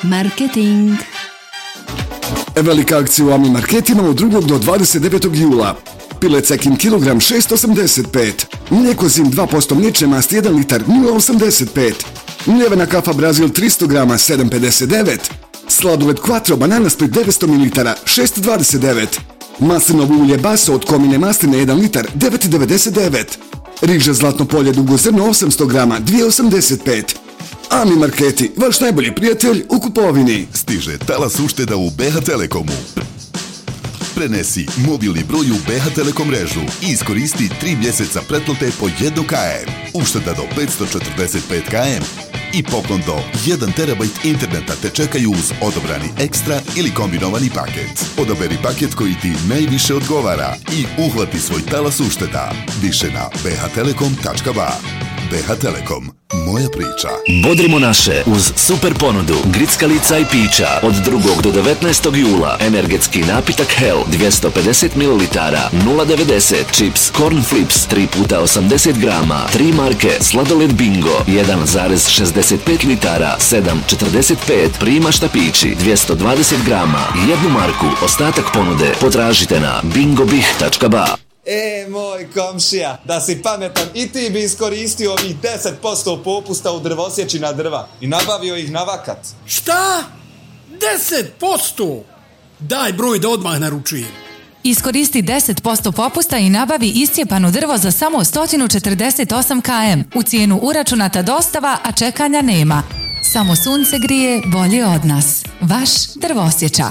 Marketing. Velika akcija u Ami Marketima od 2. do 29. jula. Pilet Cekin kilogram 6,85. Mlijeko Zim 2% mliječne masti 1 litar 0,85. Mljevena kafa Brazil 300 grama 7,59. Sladoled Quattro banana split 900 ml 6,29. Maslinovo ulje Baso od komine masline 1 litar 9,99. Riža Zlatno polje dugo zrno 800 grama 2,85. Ami Marketi, vaš najbolji prijatelj u kupovini. Stiže talas ušteda u BH Telekomu. Prenesi mobilni broj u BH Telekom mrežu i iskoristi 3 mjeseca pretplate po 1 km. Ušteda do 545 km i poklon do 1 TB interneta te čekaju uz odabrani ekstra ili kombinovani paket. Odaberi paket koji ti najviše odgovara i uhvati svoj talas ušteda. Više na bhtelekom.ba. BH Telekom. Moja priča. Bodrimo naše uz super ponudu grickalica i pića od 2. do 19. jula. Energetski napitak Hell 250 ml 0,90. Chips Corn Flips 3 puta 80 grama. 3 marke Sladoled Bingo 1,65 litara 7,45. Prima štapići 220 grama. 1 marku. Ostatak ponude potražite na bingobih.ba. Moj komšija, da si pametan i ti bi iskoristio ovih 10% popusta u drvosjeći na drva i nabavio ih na vakat. Šta? 10%? Daj broj da odmah naručujem. Iskoristi 10% popusta i nabavi iscijepano drvo za samo 148 km. U cijenu uračunata dostava, a čekanja nema. Samo sunce grije bolje od nas. Vaš Drvosječa.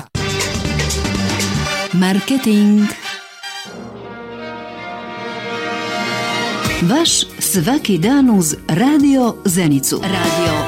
Marketing. Vaš svaki dan uz Radio Zenicu. Radio